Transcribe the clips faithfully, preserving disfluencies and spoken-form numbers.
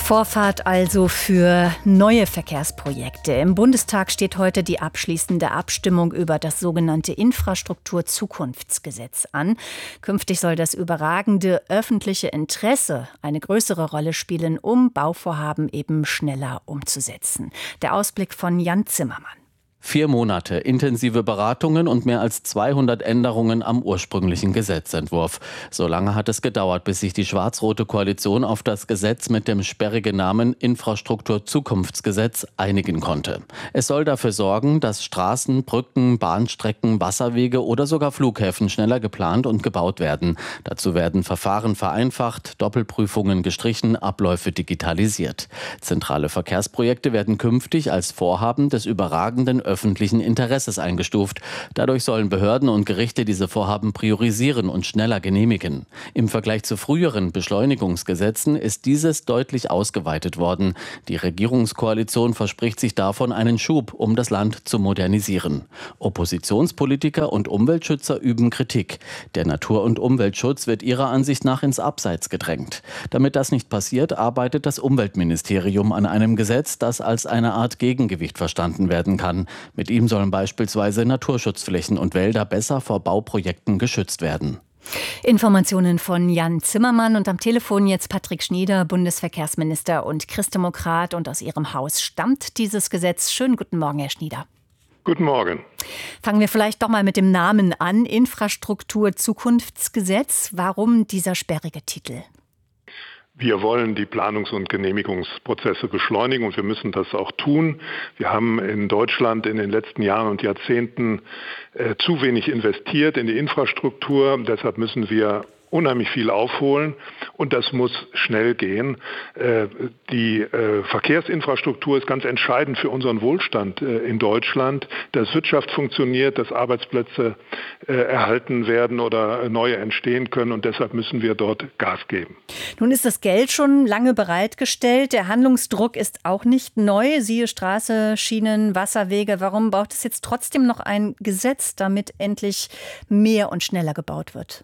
Vorfahrt also für neue Verkehrsprojekte. Im Bundestag steht heute die abschließende Abstimmung über das sogenannte Infrastrukturzukunftsgesetz an. Künftig soll das überragende öffentliche Interesse eine größere Rolle spielen, um Bauvorhaben eben schneller umzusetzen. Der Ausblick von Jan Zimmermann. Vier Monate intensive Beratungen und mehr als zweihundert Änderungen am ursprünglichen Gesetzentwurf. So lange hat es gedauert, bis sich die schwarz-rote Koalition auf das Gesetz mit dem sperrigen Namen Infrastrukturzukunftsgesetz einigen konnte. Es soll dafür sorgen, dass Straßen, Brücken, Bahnstrecken, Wasserwege oder sogar Flughäfen schneller geplant und gebaut werden. Dazu werden Verfahren vereinfacht, Doppelprüfungen gestrichen, Abläufe digitalisiert. Zentrale Verkehrsprojekte werden künftig als Vorhaben des überragenden öffentlichen Interesses eingestuft. Dadurch sollen Behörden und Gerichte diese Vorhaben priorisieren und schneller genehmigen. Im Vergleich zu früheren Beschleunigungsgesetzen ist dieses deutlich ausgeweitet worden. Die Regierungskoalition verspricht sich davon einen Schub, um das Land zu modernisieren. Oppositionspolitiker und Umweltschützer üben Kritik. Der Natur- und Umweltschutz wird ihrer Ansicht nach ins Abseits gedrängt. Damit das nicht passiert, arbeitet das Umweltministerium an einem Gesetz, das als eine Art Gegengewicht verstanden werden kann. Mit ihm sollen beispielsweise Naturschutzflächen und Wälder besser vor Bauprojekten geschützt werden. Informationen von Jan Zimmermann und am Telefon jetzt Patrick Schnieder, Bundesverkehrsminister und Christdemokrat. Und aus Ihrem Haus stammt dieses Gesetz. Schönen guten Morgen, Herr Schnieder. Guten Morgen. Fangen wir vielleicht doch mal mit dem Namen an. Infrastrukturzukunftsgesetz. Warum dieser sperrige Titel? Wir wollen die Planungs- und Genehmigungsprozesse beschleunigen und wir müssen das auch tun. Wir haben in Deutschland in den letzten Jahren und Jahrzehnten äh, zu wenig investiert in die Infrastruktur. Deshalb müssen wir unheimlich viel aufholen und das muss schnell gehen. Äh, die äh, Verkehrsinfrastruktur ist ganz entscheidend für unseren Wohlstand äh, in Deutschland, dass Wirtschaft funktioniert, dass Arbeitsplätze äh, erhalten werden oder neue entstehen können und deshalb müssen wir dort Gas geben. Nun ist das Geld schon lange bereitgestellt. Der Handlungsdruck ist auch nicht neu. Siehe Straße, Schienen, Wasserwege. Warum braucht es jetzt trotzdem noch ein Gesetz, damit endlich mehr und schneller gebaut wird?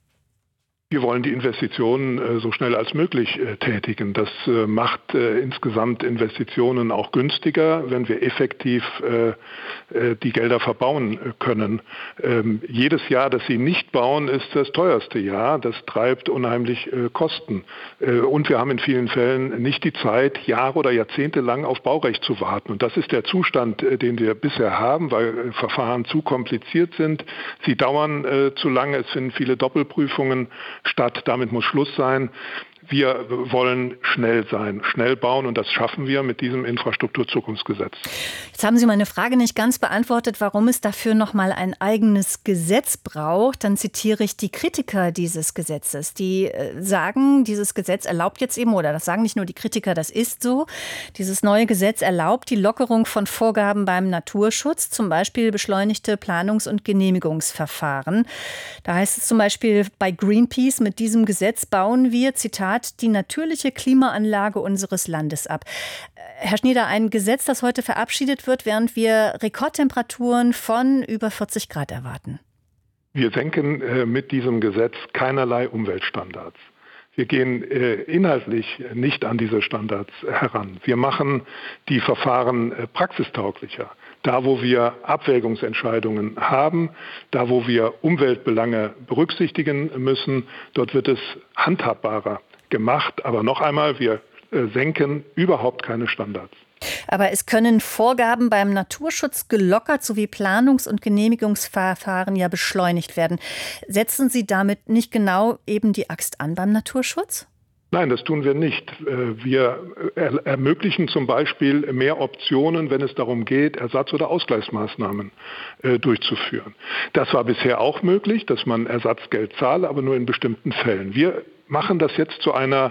Wir wollen die Investitionen äh, so schnell als möglich äh, tätigen. Das äh, macht äh, insgesamt Investitionen auch günstiger, wenn wir effektiv äh, äh, die Gelder verbauen äh, können. Ähm, jedes Jahr, das sie nicht bauen, ist das teuerste Jahr. Das treibt unheimlich äh, Kosten. Äh, und wir haben in vielen Fällen nicht die Zeit, Jahre oder Jahrzehnte lang auf Baurecht zu warten. Und das ist der Zustand, äh, den wir bisher haben, weil äh, Verfahren zu kompliziert sind. Sie dauern äh, zu lange. Es finden viele Doppelprüfungen statt. Damit muss Schluss sein. Wir wollen schnell sein, schnell bauen und das schaffen wir mit diesem Infrastrukturzukunftsgesetz. Jetzt haben Sie meine Frage nicht ganz beantwortet, warum es dafür noch mal ein eigenes Gesetz braucht. Dann zitiere ich die Kritiker dieses Gesetzes. Die sagen, dieses Gesetz erlaubt jetzt eben, oder das sagen nicht nur die Kritiker, das ist so, dieses neue Gesetz erlaubt die Lockerung von Vorgaben beim Naturschutz, zum Beispiel beschleunigte Planungs- und Genehmigungsverfahren. Da heißt es zum Beispiel bei Greenpeace, mit diesem Gesetz bauen wir, Zitat, die natürliche Klimaanlage unseres Landes ab. Herr Schnieder, ein Gesetz, das heute verabschiedet wird, während wir Rekordtemperaturen von über vierzig Grad erwarten. Wir senken äh, mit diesem Gesetz keinerlei Umweltstandards. Wir gehen äh, inhaltlich nicht an diese Standards heran. Wir machen die Verfahren äh, praxistauglicher. Da, wo wir Abwägungsentscheidungen haben, da, wo wir Umweltbelange berücksichtigen müssen, dort wird es handhabbarer gemacht. Aber noch einmal, wir äh, senken überhaupt keine Standards. Aber es können Vorgaben beim Naturschutz gelockert sowie Planungs- und Genehmigungsverfahren ja beschleunigt werden. Setzen Sie damit nicht genau eben die Axt an beim Naturschutz? Nein, das tun wir nicht. Wir ermöglichen zum Beispiel mehr Optionen, wenn es darum geht, Ersatz- oder Ausgleichsmaßnahmen durchzuführen. Das war bisher auch möglich, dass man Ersatzgeld zahle, aber nur in bestimmten Fällen. Wir machen das jetzt zu einer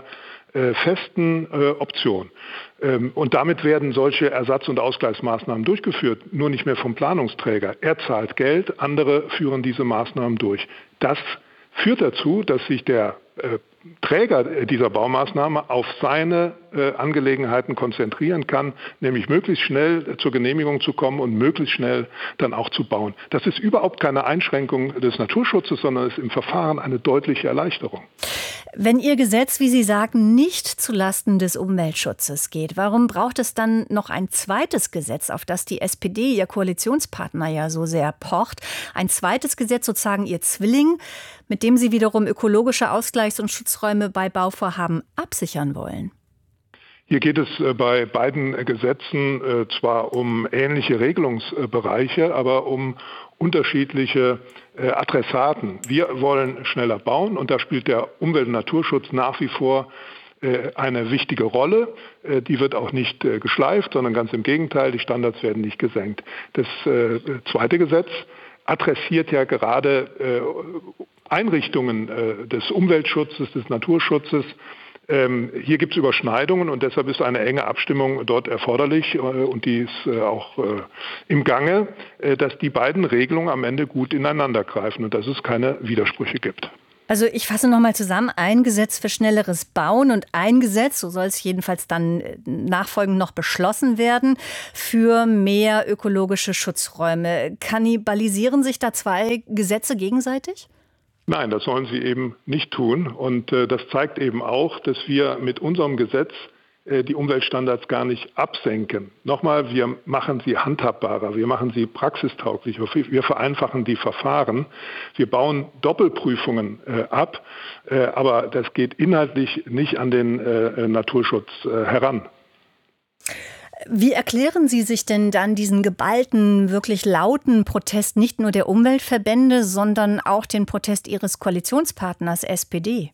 festen Option. Und damit werden solche Ersatz- und Ausgleichsmaßnahmen durchgeführt, nur nicht mehr vom Planungsträger. Er zahlt Geld, andere führen diese Maßnahmen durch. Das führt dazu, dass sich der äh, Träger dieser Baumaßnahme auf seine äh, Angelegenheiten konzentrieren kann, nämlich möglichst schnell äh, zur Genehmigung zu kommen und möglichst schnell dann auch zu bauen. Das ist überhaupt keine Einschränkung des Naturschutzes, sondern ist im Verfahren eine deutliche Erleichterung. Wenn Ihr Gesetz, wie Sie sagen, nicht zulasten des Umweltschutzes geht, warum braucht es dann noch ein zweites Gesetz, auf das die S P D, Ihr Koalitionspartner, ja so sehr pocht? Ein zweites Gesetz, sozusagen Ihr Zwilling, mit dem Sie wiederum ökologische Ausgleichs- und Schutzräume bei Bauvorhaben absichern wollen? Hier geht es bei beiden Gesetzen zwar um ähnliche Regelungsbereiche, aber um unterschiedliche Adressaten. Wir wollen schneller bauen und da spielt der Umwelt- und Naturschutz nach wie vor eine wichtige Rolle. Die wird auch nicht geschleift, sondern ganz im Gegenteil, die Standards werden nicht gesenkt. Das zweite Gesetz adressiert ja gerade Einrichtungen des Umweltschutzes, des Naturschutzes. Ähm, hier gibt es Überschneidungen und deshalb ist eine enge Abstimmung dort erforderlich äh, und die ist äh, auch äh, im Gange, äh, dass die beiden Regelungen am Ende gut ineinander greifen und dass es keine Widersprüche gibt. Also ich fasse noch mal zusammen, ein Gesetz für schnelleres Bauen und ein Gesetz, so soll es jedenfalls dann nachfolgend noch beschlossen werden, für mehr ökologische Schutzräume. Kannibalisieren sich da zwei Gesetze gegenseitig? Nein, das sollen sie eben nicht tun. Und äh, das zeigt eben auch, dass wir mit unserem Gesetz äh, die Umweltstandards gar nicht absenken. Nochmal, wir machen sie handhabbarer, wir machen sie praxistauglicher, wir vereinfachen die Verfahren, wir bauen Doppelprüfungen äh, ab, äh, aber das geht inhaltlich nicht an den äh, Naturschutz äh, heran. Wie erklären Sie sich denn dann diesen geballten, wirklich lauten Protest nicht nur der Umweltverbände, sondern auch den Protest Ihres Koalitionspartners S P D?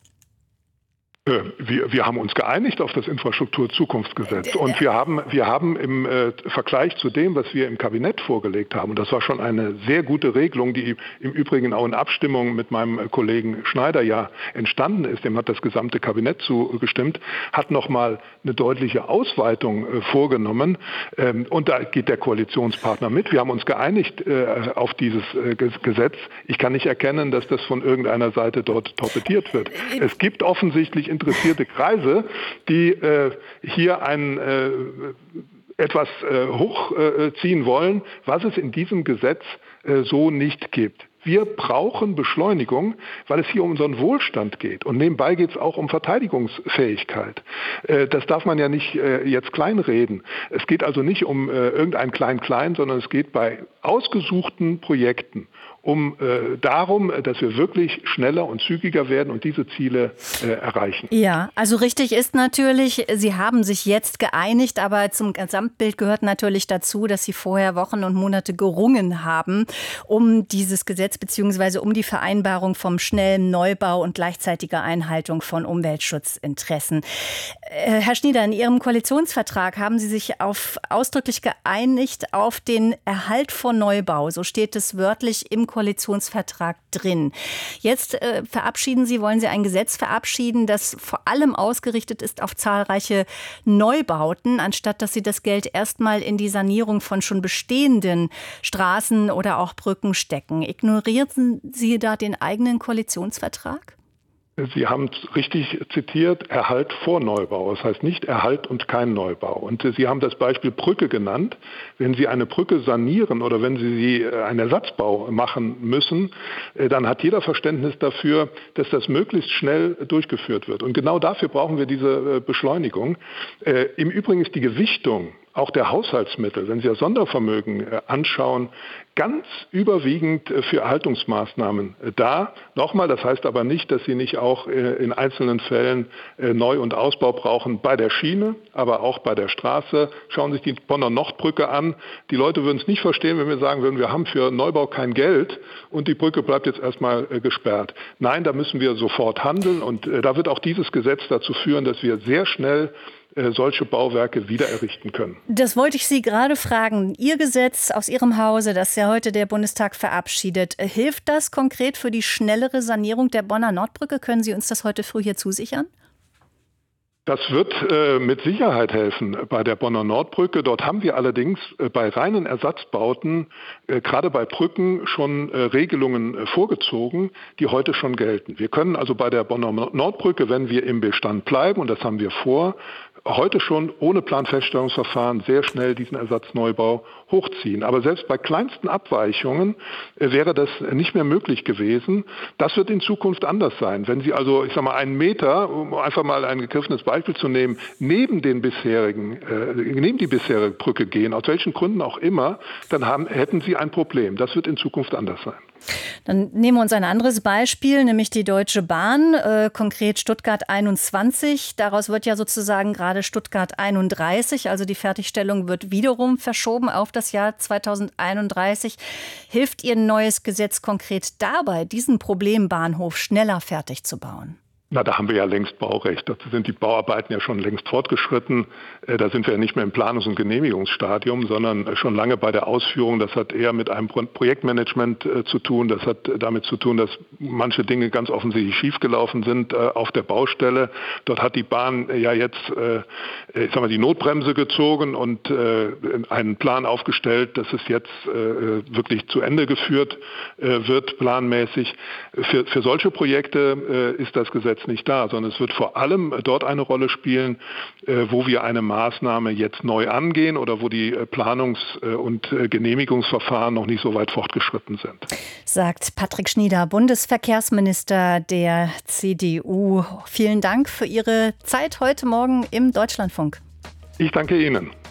Wir, wir haben uns geeinigt auf das Infrastrukturzukunftsgesetz und wir haben, wir haben im äh, Vergleich zu dem, was wir im Kabinett vorgelegt haben, und das war schon eine sehr gute Regelung, die im Übrigen auch in Abstimmung mit meinem Kollegen Schneider ja entstanden ist, dem hat das gesamte Kabinett zugestimmt, hat nochmal eine deutliche Ausweitung äh, vorgenommen ähm, und da geht der Koalitionspartner mit. Wir haben uns geeinigt äh, auf dieses äh, Gesetz. Ich kann nicht erkennen, dass das von irgendeiner Seite dort torpediert wird. Es gibt offensichtlich interessierte Kreise, die äh, hier ein äh, etwas äh, hochziehen äh, wollen, was es in diesem Gesetz äh, so nicht gibt. Wir brauchen Beschleunigung, weil es hier um unseren Wohlstand geht. Und nebenbei geht es auch um Verteidigungsfähigkeit. Äh, das darf man ja nicht äh, jetzt kleinreden. Es geht also nicht um äh, irgendein Klein-Klein, sondern es geht bei ausgesuchten Projekten um äh, darum, dass wir wirklich schneller und zügiger werden und diese Ziele äh, erreichen. Ja, also richtig ist natürlich, Sie haben sich jetzt geeinigt, aber zum Gesamtbild gehört natürlich dazu, dass Sie vorher Wochen und Monate gerungen haben, um dieses Gesetz bzw. um die Vereinbarung vom schnellen Neubau und gleichzeitiger Einhaltung von Umweltschutzinteressen. Äh, Herr Schnieder, in Ihrem Koalitionsvertrag haben Sie sich auf, ausdrücklich geeinigt auf den Erhalt von Neubau. So steht es wörtlich im Koalitionsvertrag drin. Jetzt äh, verabschieden Sie, wollen Sie ein Gesetz verabschieden, das vor allem ausgerichtet ist auf zahlreiche Neubauten, anstatt dass Sie das Geld erstmal in die Sanierung von schon bestehenden Straßen oder auch Brücken stecken. Ignorieren Sie da den eigenen Koalitionsvertrag? Sie haben es richtig zitiert, Erhalt vor Neubau. Das heißt nicht Erhalt und kein Neubau. Und Sie haben das Beispiel Brücke genannt. Wenn Sie eine Brücke sanieren oder wenn Sie, Sie einen Ersatzbau machen müssen, dann hat jeder Verständnis dafür, dass das möglichst schnell durchgeführt wird. Und genau dafür brauchen wir diese Beschleunigung. Im Übrigen ist die Gewichtung auch der Haushaltsmittel, wenn Sie das Sondervermögen anschauen, ganz überwiegend für Erhaltungsmaßnahmen da. Nochmal, das heißt aber nicht, dass Sie nicht auch in einzelnen Fällen Neu- und Ausbau brauchen bei der Schiene, aber auch bei der Straße. Schauen Sie sich die Bonner Nordbrücke an. Die Leute würden es nicht verstehen, wenn wir sagen würden, wir haben für Neubau kein Geld und die Brücke bleibt jetzt erstmal gesperrt. Nein, da müssen wir sofort handeln und da wird auch dieses Gesetz dazu führen, dass wir sehr schnell solche Bauwerke wieder errichten können. Das wollte ich Sie gerade fragen. Ihr Gesetz aus Ihrem Hause, das ja heute der Bundestag verabschiedet, hilft das konkret für die schnellere Sanierung der Bonner Nordbrücke? Können Sie uns das heute früh hier zusichern? Das wird äh, mit Sicherheit helfen bei der Bonner Nordbrücke. Dort haben wir allerdings äh, bei reinen Ersatzbauten, äh, gerade bei Brücken, schon äh, Regelungen äh, vorgezogen, die heute schon gelten. Wir können also bei der Bonner Nordbrücke, wenn wir im Bestand bleiben, und das haben wir vor, heute schon ohne Planfeststellungsverfahren sehr schnell diesen Ersatzneubau hochziehen. Aber selbst bei kleinsten Abweichungen wäre das nicht mehr möglich gewesen. Das wird in Zukunft anders sein. Wenn Sie also, ich sage mal, einen Meter, um einfach mal ein gegriffenes Beispiel zu nehmen, neben den bisherigen, äh, neben die bisherige Brücke gehen, aus welchen Gründen auch immer, dann haben, hätten Sie ein Problem. Das wird in Zukunft anders sein. Dann nehmen wir uns ein anderes Beispiel, nämlich die Deutsche Bahn, äh, konkret Stuttgart einundzwanzig. Daraus wird ja sozusagen gerade Stuttgart einunddreißig, also die Fertigstellung wird wiederum verschoben auf das Jahr zweitausendeinunddreißig. Hilft Ihr neues Gesetz konkret dabei, diesen Problembahnhof schneller fertig zu bauen? Na, da haben wir ja längst Baurecht. Dazu sind die Bauarbeiten ja schon längst fortgeschritten. Da sind wir ja nicht mehr im Planungs- und Genehmigungsstadium, sondern schon lange bei der Ausführung. Das hat eher mit einem Projektmanagement zu tun. Das hat damit zu tun, dass manche Dinge ganz offensichtlich schiefgelaufen sind auf der Baustelle. Dort hat die Bahn ja jetzt, ich sag mal, die Notbremse gezogen und einen Plan aufgestellt, dass es jetzt wirklich zu Ende geführt wird, planmäßig. Für, für solche Projekte ist das Gesetz nicht da, sondern es wird vor allem dort eine Rolle spielen, wo wir eine Maßnahme jetzt neu angehen oder wo die Planungs- und Genehmigungsverfahren noch nicht so weit fortgeschritten sind. Sagt Patrick Schnieder, Bundesverkehrsminister der C D U. Vielen Dank für Ihre Zeit heute Morgen im Deutschlandfunk. Ich danke Ihnen.